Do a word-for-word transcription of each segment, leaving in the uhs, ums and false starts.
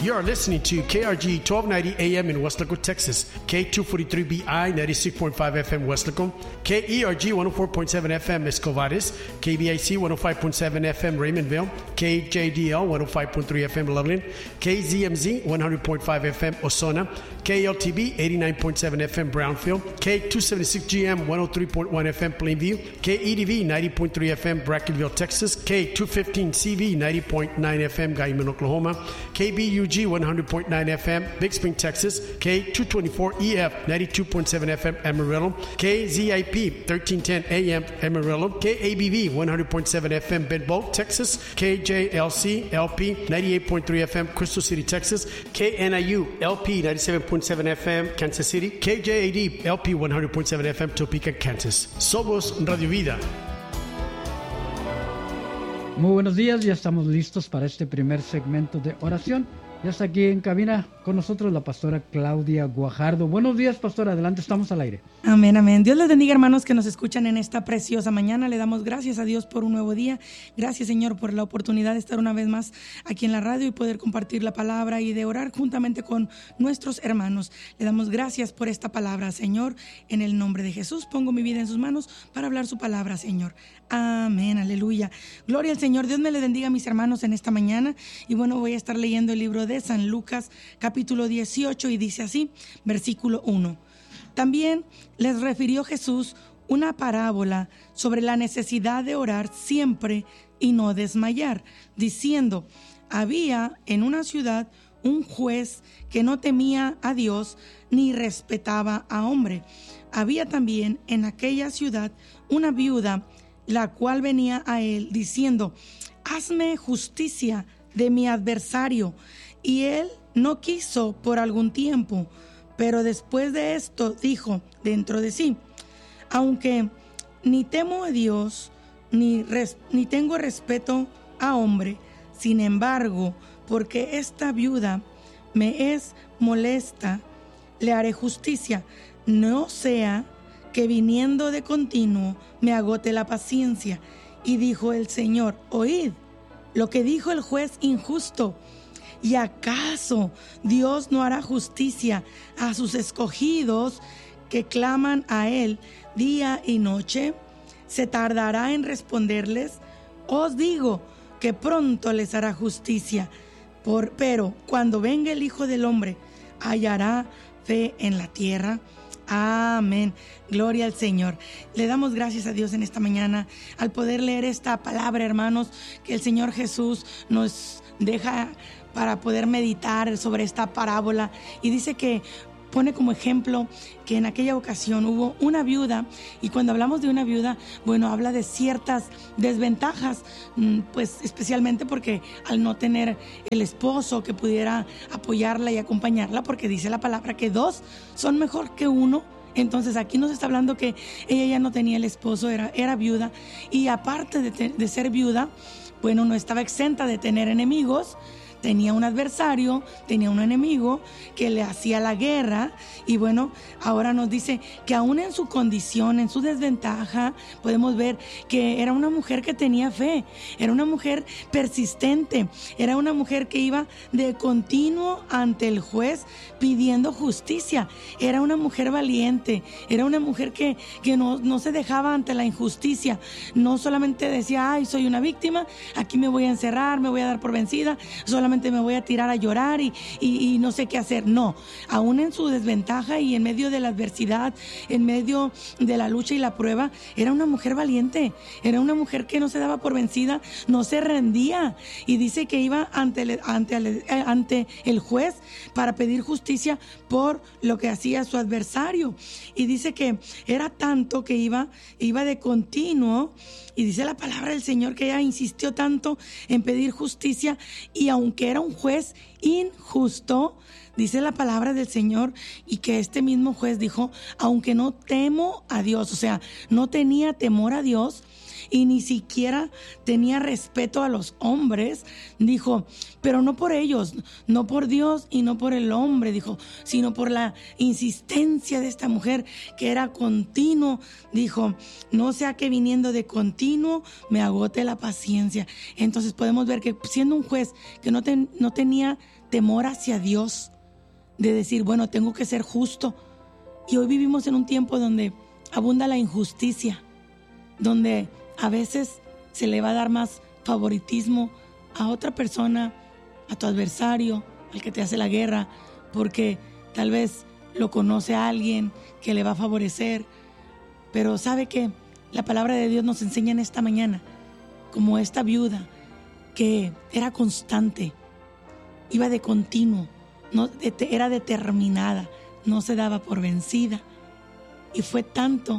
You are listening to K R G twelve ninety A M in Weslaco, Texas, K two forty-three B I ninety-six point five F M Weslaco, K E R G one oh four point seven F M Escovares, K B I C one oh five point seven F M Raymondville, K J D L one oh five point three F M Loveland, K Z M Z one hundred point five F M Ozona, K L T B eighty-nine point seven F M Brownfield, K two seventy-six G M one oh three point one F M Plainview, K E D V ninety point three F M Brackenville, Texas, K two fifteen C V ninety point nine F M Guyman, Oklahoma, K B U G one hundred point nine F M Big Spring, Texas, K two twenty-four E F ninety-two point seven F M Amarillo, K Z I P thirteen ten A M Amarillo, K A B V one hundred point seven F M Bedbolt, Texas, K J L C L P ninety-eight point three F M Crystal City, Texas, K N I U L P ninety-seven point seven F M Kansas City, K J A D L P one hundred point seven F M Topeka, Kansas. Somos Radio Vida. Muy buenos días, ya estamos listos para este primer segmento de oración. Ya está aquí en cabina con nosotros la pastora Claudia Guajardo. Buenos días, pastora, adelante, estamos al aire. Amén, amén. Dios les bendiga, hermanos que nos escuchan en esta preciosa mañana. Le damos gracias a Dios por un nuevo día. Gracias, Señor, por la oportunidad de estar una vez más aquí en la radio y poder compartir la palabra y de orar juntamente con nuestros hermanos. Le damos gracias por esta palabra, Señor. En el nombre de Jesús pongo mi vida en sus manos para hablar su palabra, Señor. Amén, aleluya. Gloria al Señor. Dios me le bendiga a mis hermanos en esta mañana. Y bueno, voy a estar leyendo el libro de San Lucas, capítulo dieciocho, y dice así, versículo uno. También les refirió Jesús una parábola sobre la necesidad de orar siempre y no desmayar, diciendo, había en una ciudad un juez que no temía a Dios ni respetaba a hombre. Había también en aquella ciudad una viuda, la cual venía a él diciendo, hazme justicia de mi adversario. Y él no quiso por algún tiempo, pero después de esto dijo dentro de sí, aunque ni temo a Dios, ni, res, ni tengo respeto a hombre, sin embargo, porque esta viuda me es molesta, le haré justicia, no sea que viniendo de continuo me agote la paciencia. Y dijo el Señor, oíd lo que dijo el juez injusto. ¿Y acaso Dios no hará justicia a sus escogidos que claman a Él día y noche? ¿Se tardará en responderles? Os digo que pronto les hará justicia. Por, pero cuando venga el Hijo del Hombre, ¿hallará fe en la tierra? Amén. Gloria al Señor. Le damos gracias a Dios en esta mañana al poder leer esta palabra, hermanos, que el Señor Jesús nos deja para poder meditar sobre esta parábola. Y dice que pone como ejemplo que en aquella ocasión hubo una viuda, y cuando hablamos de una viuda, bueno, habla de ciertas desventajas, pues especialmente porque al no tener el esposo que pudiera apoyarla y acompañarla, porque dice la palabra que dos son mejor que uno. Entonces aquí nos está hablando que ella ya no tenía el esposo, era, era viuda, y aparte de, te, de ser viuda, bueno, no estaba exenta de tener enemigos. Tenía un adversario, tenía un enemigo que le hacía la guerra. Y bueno, ahora nos dice que aún en su condición, en su desventaja, podemos ver que era una mujer que tenía fe, era una mujer persistente, era una mujer que iba de continuo ante el juez pidiendo justicia. Era una mujer valiente, era una mujer que, que no, no se dejaba ante la injusticia. No solamente decía, ay, soy una víctima, aquí me voy a encerrar, me voy a dar por vencida, solamente me voy a tirar a llorar y, y, y no sé qué hacer. No, aún en su desventaja y en medio de la adversidad, en medio de la lucha y la prueba, era una mujer valiente, era una mujer que no se daba por vencida, no se rendía, y dice que iba ante el, ante el, ante el juez para pedir justicia por lo que hacía su adversario. Y dice que era tanto que iba, iba de continuo. Y dice la palabra del Señor que ella insistió tanto en pedir justicia, y aunque era un juez injusto, dice la palabra del Señor, y que este mismo juez dijo, aunque no temo a Dios, o sea, no tenía temor a Dios, y ni siquiera tenía respeto a los hombres, dijo, pero no por ellos, no por Dios y no por el hombre, dijo, sino por la insistencia de esta mujer que era continuo, dijo, no sea que viniendo de continuo me agote la paciencia. Entonces podemos ver que siendo un juez que no, ten, no tenía temor hacia Dios, de decir, bueno, tengo que ser justo. Y hoy vivimos en un tiempo donde abunda la injusticia, donde a veces se le va a dar más favoritismo a otra persona, a tu adversario, al que te hace la guerra, porque tal vez lo conoce a alguien que le va a favorecer. Pero ¿sabe qué? La palabra de Dios nos enseña en esta mañana, como esta viuda que era constante, iba de continuo, no, era determinada, no se daba por vencida. Y fue tanto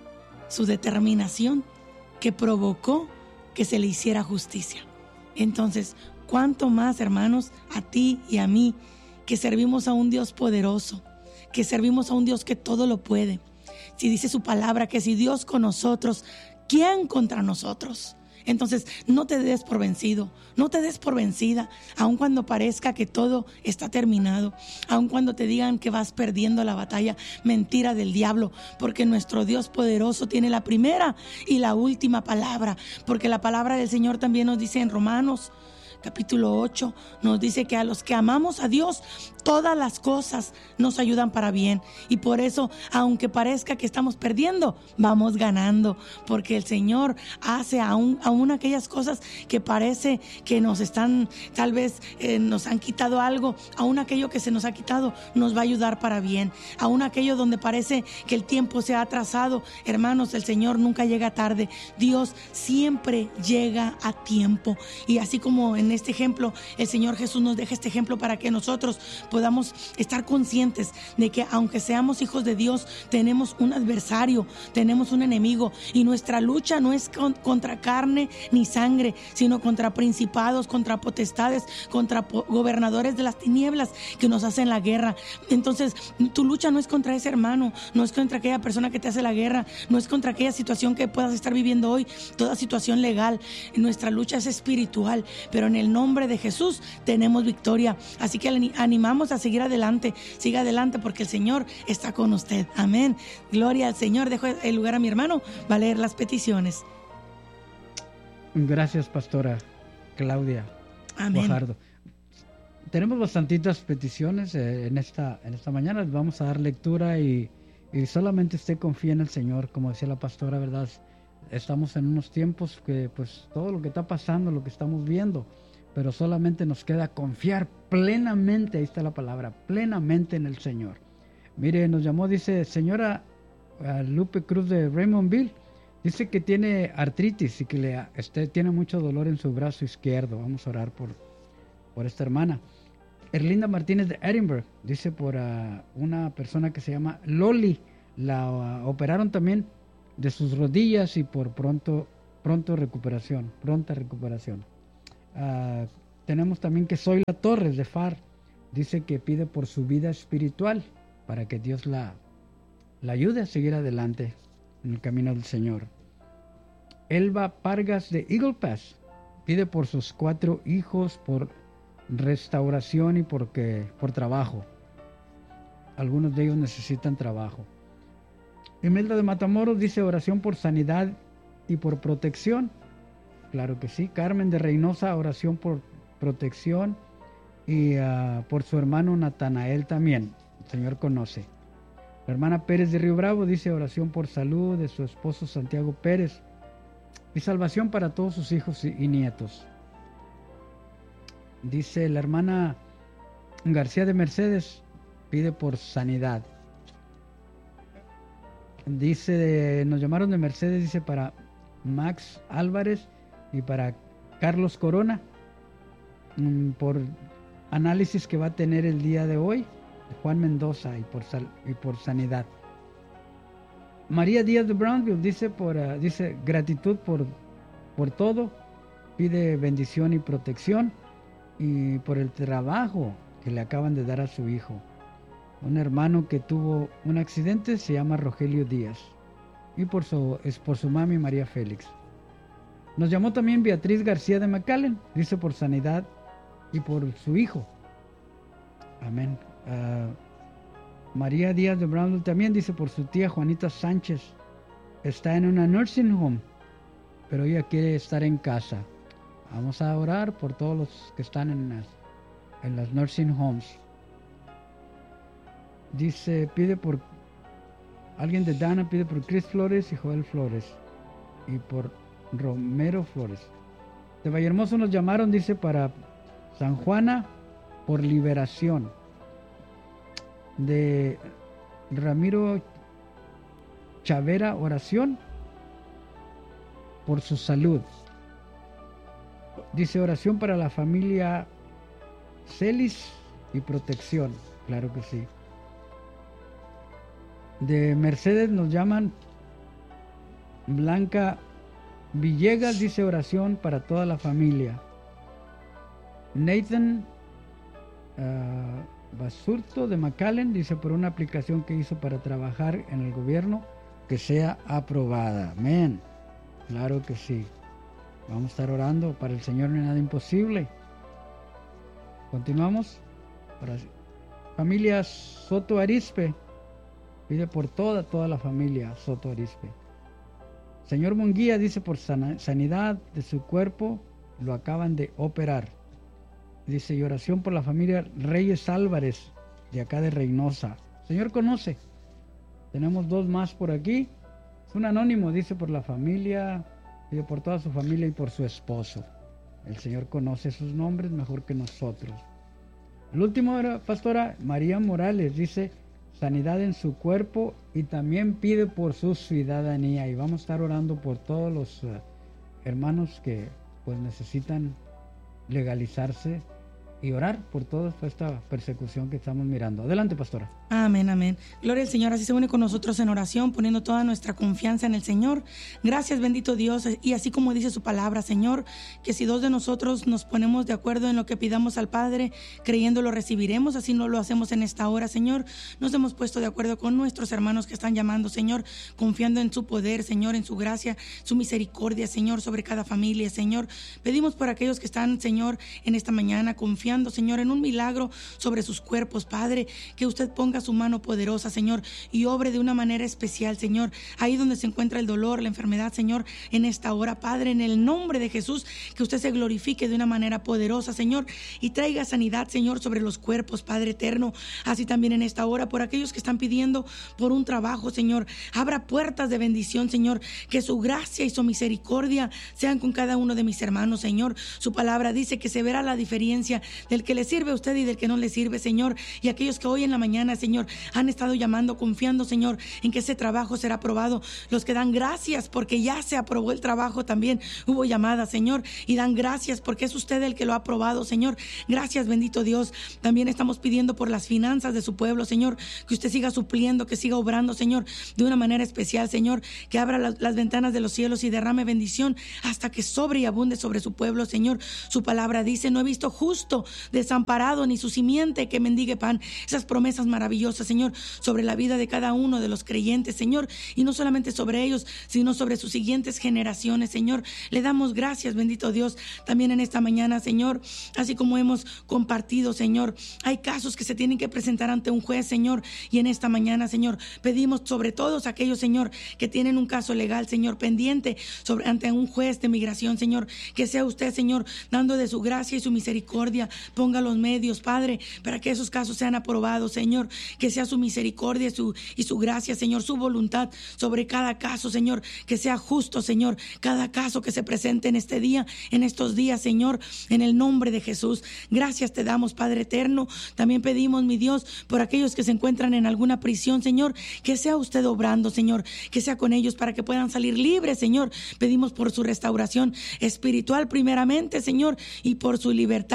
su determinación que provocó que se le hiciera justicia. Entonces, ¿cuánto más, hermanos, a ti y a mí, que servimos a un Dios poderoso, que servimos a un Dios que todo lo puede? Si dice su palabra que si Dios con nosotros, ¿quién contra nosotros? Entonces, no te des por vencido, no te des por vencida, aun cuando parezca que todo está terminado, aun cuando te digan que vas perdiendo la batalla, mentira del diablo, porque nuestro Dios poderoso tiene la primera y la última palabra, porque la palabra del Señor también nos dice en Romanos capítulo ocho, nos dice que a los que amamos a Dios, todas las cosas nos ayudan para bien. Y por eso, aunque parezca que estamos perdiendo, vamos ganando, porque el Señor hace aún, aún aquellas cosas que parece que nos están, tal vez eh, nos han quitado algo, aún aquello que se nos ha quitado nos va a ayudar para bien. Aún aquello donde parece que el tiempo se ha atrasado, hermanos, el Señor nunca llega tarde. Dios siempre llega a tiempo. Y así como en este ejemplo, el Señor Jesús nos deja este ejemplo para que nosotros podamos estar conscientes de que aunque seamos hijos de Dios, tenemos un adversario, tenemos un enemigo, y nuestra lucha no es con, contra carne ni sangre, sino contra principados, contra potestades, contra po- gobernadores de las tinieblas que nos hacen la guerra. Entonces, tu lucha no es contra ese hermano, no es contra aquella persona que te hace la guerra, no es contra aquella situación que puedas estar viviendo hoy, toda situación legal. Nuestra lucha es espiritual, pero en el nombre de Jesús tenemos victoria. Así que le animamos a seguir adelante, siga adelante, porque el Señor está con usted. Amén. Gloria al Señor. Dejo el lugar a mi hermano, va a leer las peticiones. Gracias, pastora Claudia Amén. Guajardo. Tenemos bastantitas peticiones eh, en esta en esta mañana. Vamos a dar lectura y, y solamente usted confía en el Señor, como decía la pastora, ¿verdad? Estamos en unos tiempos que pues todo lo que está pasando, lo que estamos viendo, pero solamente nos queda confiar plenamente, ahí está la palabra, plenamente en el Señor. Mire, nos llamó, dice, señora Lupe Cruz de Raymondville, dice que tiene artritis y que le, este, tiene mucho dolor en su brazo izquierdo. Vamos a orar por, por esta hermana. Erlinda Martínez de Edinburgh, dice por uh, una persona que se llama Loli, la uh, operaron también de sus rodillas y por pronto, pronto recuperación, pronta recuperación. Uh, tenemos también que Zoila Torres de F A R, dice que pide por su vida espiritual para que Dios la, la ayude a seguir adelante en el camino del Señor. Elba Pargas de Eagle Pass pide por sus cuatro hijos, por restauración y porque, por trabajo. Algunos de ellos necesitan trabajo. Imelda de Matamoros dice oración por sanidad y por protección. Claro que sí. Carmen de Reynosa, oración por protección y uh, por su hermano Natanael también. El Señor conoce. La hermana Pérez de Río Bravo dice oración por salud de su esposo Santiago Pérez y salvación para todos sus hijos y, y nietos. Dice la hermana García de Mercedes, pide por sanidad. Dice, nos llamaron de Mercedes, dice para Max Álvarez y para Carlos Corona, por análisis que va a tener el día de hoy, Juan Mendoza, y por, sal, y por sanidad. María Díaz de Brownsville dice, por, uh, dice gratitud por, por todo, pide bendición y protección y por el trabajo que le acaban de dar a su hijo. Un hermano que tuvo un accidente se llama Rogelio Díaz y por su, es por su mami María Félix. Nos llamó también Beatriz García de McAllen, dice por sanidad y por su hijo. Amén. Uh, María Díaz de Brownville también dice por su tía Juanita Sánchez. Está en una nursing home, pero ella quiere estar en casa. Vamos a orar por todos los que están en las, en las nursing homes. Dice, pide por... Alguien de Dana pide por Chris Flores y Joel Flores. Y por Romero Flores. De Vallehermoso nos llamaron, dice, para San Juana por liberación. De Ramiro Chavera, oración por su salud. Dice oración para la familia Celis y protección. Claro que sí. De Mercedes nos llaman Blanca Villegas, dice oración para toda la familia. Nathan uh, Basurto de McAllen dice por una aplicación que hizo para trabajar en el gobierno que sea aprobada. Amén. Claro que sí. Vamos a estar orando. Para el Señor no hay nada imposible. Continuamos. Para familia Soto Arispe. Pide por toda, toda la familia Soto Arispe. Señor Munguía dice por sana, sanidad de su cuerpo. Lo acaban de operar. Dice, y oración por la familia Reyes Álvarez, de acá de Reynosa. Señor conoce. Tenemos dos más por aquí. Es un anónimo, dice por la familia, pide por toda su familia y por su esposo. El Señor conoce sus nombres mejor que nosotros. El último era, pastora, María Morales, dice, sanidad en su cuerpo y también pide por su ciudadanía. Y vamos a estar orando por todos los uh, hermanos que pues necesitan legalizarse y orar por toda esta persecución que estamos mirando. Adelante, pastora. Amén, amén. Gloria al Señor, así se une con nosotros en oración, poniendo toda nuestra confianza en el Señor. Gracias, bendito Dios, y así como dice su palabra, Señor, que si dos de nosotros nos ponemos de acuerdo en lo que pidamos al Padre, creyendo lo recibiremos, así no lo hacemos en esta hora, Señor. Nos hemos puesto de acuerdo con nuestros hermanos que están llamando, Señor, confiando en su poder, Señor, en su gracia, su misericordia, Señor, sobre cada familia, Señor. Pedimos por aquellos que están, Señor, en esta mañana, confiando, Señor, en un milagro sobre sus cuerpos, Padre, que usted ponga su mano poderosa, Señor, y obre de una manera especial, Señor, ahí donde se encuentra el dolor, la enfermedad, Señor, en esta hora, Padre, en el nombre de Jesús, que usted se glorifique de una manera poderosa, Señor, y traiga sanidad, Señor, sobre los cuerpos, Padre eterno, así también en esta hora, por aquellos que están pidiendo por un trabajo, Señor, abra puertas de bendición, Señor, que su gracia y su misericordia sean con cada uno de mis hermanos, Señor. Su palabra dice que se verá la diferencia del que le sirve a usted y del que no le sirve, Señor, y aquellos que hoy en la mañana, Señor, han estado llamando, confiando, Señor, en que ese trabajo será aprobado. Los que dan gracias porque ya se aprobó el trabajo, también hubo llamada, Señor, y dan gracias porque es usted el que lo ha aprobado, Señor. Gracias, bendito Dios. También estamos pidiendo por las finanzas de su pueblo, Señor, que usted siga supliendo, que siga obrando, Señor, de una manera especial, Señor, que abra las, las ventanas de los cielos y derrame bendición hasta que sobre y abunde sobre su pueblo, Señor. Su palabra dice, no he visto justo desamparado ni su simiente que mendigue pan. Esas promesas maravillosas, Señor, sobre la vida de cada uno de los creyentes, Señor, y no solamente sobre ellos, sino sobre sus siguientes generaciones, Señor. Le damos gracias, bendito Dios, también en esta mañana, Señor, así como hemos compartido, Señor, hay casos que se tienen que presentar ante un juez, Señor, y en esta mañana, Señor, pedimos sobre todos aquellos, Señor, que tienen un caso legal, Señor, pendiente sobre ante un juez de migración, Señor, que sea usted, Señor, dando de su gracia y su misericordia, ponga los medios, Padre, para que esos casos sean aprobados, Señor, que sea su misericordia su, y su gracia, Señor, su voluntad sobre cada caso, Señor, que sea justo, Señor, cada caso que se presente en este día, en estos días, Señor, en el nombre de Jesús. Gracias te damos, Padre eterno. También pedimos, mi Dios, por aquellos que se encuentran en alguna prisión, Señor, que sea usted obrando, Señor, que sea con ellos para que puedan salir libres, Señor. Pedimos por su restauración espiritual primeramente, Señor, y por su libertad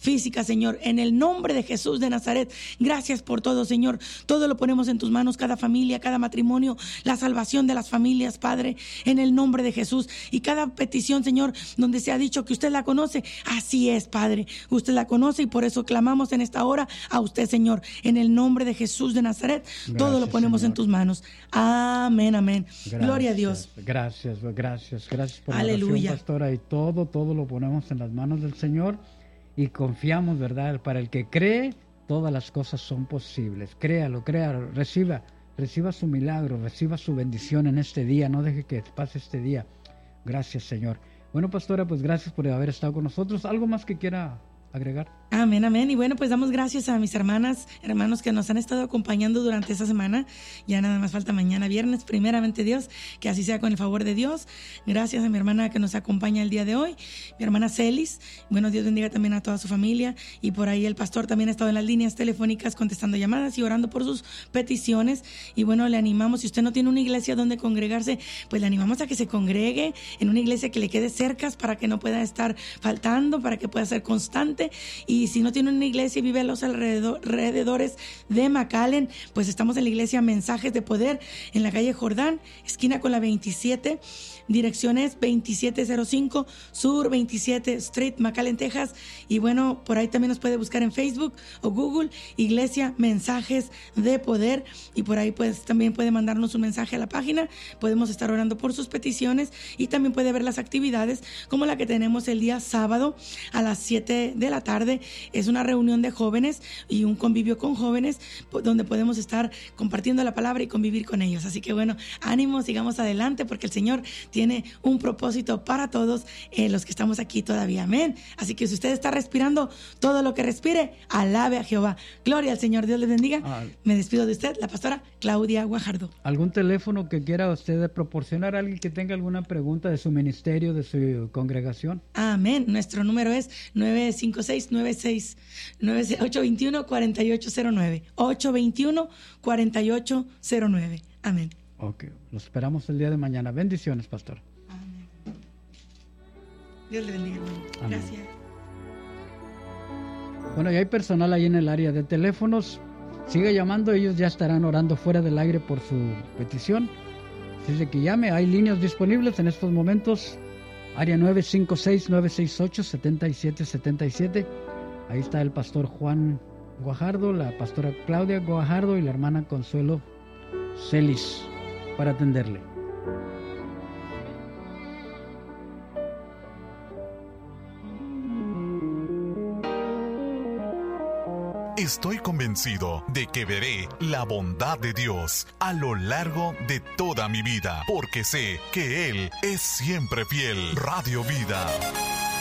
física, Señor, en el nombre de Jesús de Nazaret. Gracias por todo, Señor. Todo lo ponemos en tus manos, cada familia, cada matrimonio, la salvación de las familias, Padre, en el nombre de Jesús. Y cada petición, Señor, donde se ha dicho que usted la conoce, así es, Padre. Usted la conoce y por eso clamamos en esta hora a usted, Señor, en el nombre de Jesús de Nazaret. Gracias, todo lo ponemos, Señor, en tus manos. Amén, amén. Gracias, gloria a Dios. Gracias, gracias, gracias por Aleluya. La oración, pastora. Y todo, todo lo ponemos en las manos del Señor y confiamos, ¿verdad? Para el que cree, todas las cosas son posibles. Créalo, créalo, reciba, reciba su milagro, reciba su bendición en este día. No deje que pase este día. Gracias, Señor. Bueno, pastora, pues gracias por haber estado con nosotros. ¿Algo más que quiera agregar? Amén, amén. Y bueno, pues damos gracias a mis hermanas, hermanos que nos han estado acompañando durante esta semana. Ya nada más falta mañana viernes, primeramente Dios, que así sea con el favor de Dios. Gracias a mi hermana que nos acompaña el día de hoy, mi hermana Celis. Bueno, Dios bendiga también a toda su familia. Y por ahí el pastor también ha estado en las líneas telefónicas contestando llamadas y orando por sus peticiones. Y bueno, le animamos, si usted no tiene una iglesia donde congregarse, pues le animamos a que se congregue en una iglesia que le quede cerca para que no pueda estar faltando, para que pueda ser constante. Y Y si no tiene una iglesia y vive a los alrededor, alrededores de McAllen, pues estamos en la iglesia Mensajes de Poder, en la calle Jordán, esquina con la veintisiete, direcciones veintisiete cero cinco, Sur veintisiete Street, McAllen, Texas. Y bueno, por ahí también nos puede buscar en Facebook o Google, Iglesia Mensajes de Poder. Y por ahí pues también puede mandarnos un mensaje a la página. Podemos estar orando por sus peticiones y también puede ver las actividades como la que tenemos el día sábado a las siete de la tarde. Es una reunión de jóvenes y un convivio con jóvenes donde podemos estar compartiendo la palabra y convivir con ellos. Así que bueno, ánimo, sigamos adelante porque el Señor tiene un propósito para todos eh, los que estamos aquí todavía. Amén. Así que si usted está respirando, todo lo que respire, alabe a Jehová. Gloria al Señor. Dios les bendiga. Ah, Me despido de usted, la pastora Claudia Guajardo. ¿Algún teléfono que quiera usted proporcionar a alguien que tenga alguna pregunta de su ministerio, de su congregación? Amén. Nuestro número es nueve cinco seis, nueve seis, ocho dos uno, cuatro ocho cero nueve. ocho dos uno, cuatro ocho cero nueve. Amén. Ok, lo esperamos el día de mañana. Bendiciones, pastor. Amén. Dios le bendiga, hermano. Amén. Gracias. Bueno, y hay personal ahí en el área de teléfonos. Sigue llamando, ellos ya estarán orando fuera del aire por su petición. Así que llame, hay líneas disponibles en estos momentos. Área nueve cinco seis, nueve seis ocho, siete siete siete siete. Ahí está el pastor Juan Guajardo, la pastora Claudia Guajardo y la hermana Consuelo Celis para atenderle. Estoy convencido de que veré la bondad de Dios a lo largo de toda mi vida, porque sé que Él es siempre fiel. Radio Vida.